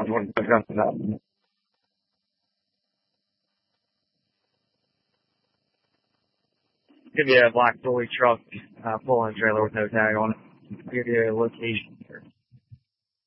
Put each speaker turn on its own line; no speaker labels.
when it comes to that. Could be a black Philly truck pulling a trailer with no tag on it. Give you a location.